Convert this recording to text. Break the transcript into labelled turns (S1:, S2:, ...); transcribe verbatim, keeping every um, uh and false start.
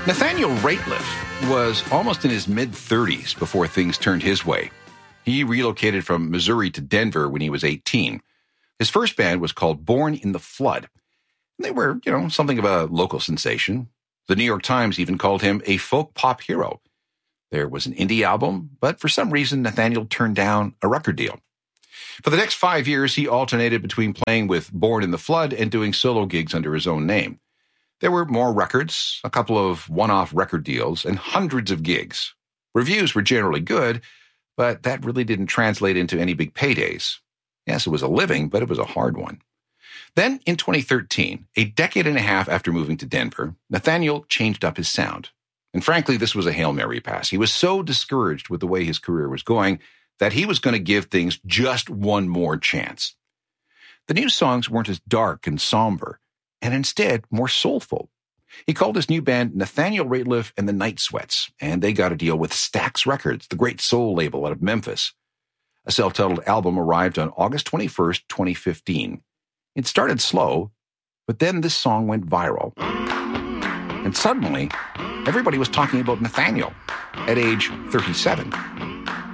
S1: Nathaniel Rateliff was almost in his mid-thirties before things turned his way. He relocated from Missouri to Denver when he was eighteen. His first band was called Born in the Flood. They were, you know, something of a local sensation. The New York Times even called him a folk pop hero. There was an indie album, but for some reason, Nathaniel turned down a record deal. For the next five years, he alternated between playing with Born in the Flood and doing solo gigs under his own name. There were more records, a couple of one-off record deals, and hundreds of gigs. Reviews were generally good, but that really didn't translate into any big paydays. Yes, it was a living, but it was a hard one. Then, in twenty thirteen, a decade and a half after moving to Denver, Nathaniel changed up his sound. And frankly, this was a Hail Mary pass. He was so discouraged with the way his career was going that he was going to give things just one more chance. The new songs weren't as dark and somber, and instead more soulful. He called his new band Nathaniel Rateliff and the Night Sweats, and they got a deal with Stax Records, the great soul label out of Memphis. A self-titled album arrived on August twenty-first, twenty fifteen. It started slow, but then this song went viral. And suddenly, everybody was talking about Nathaniel at age thirty-seven.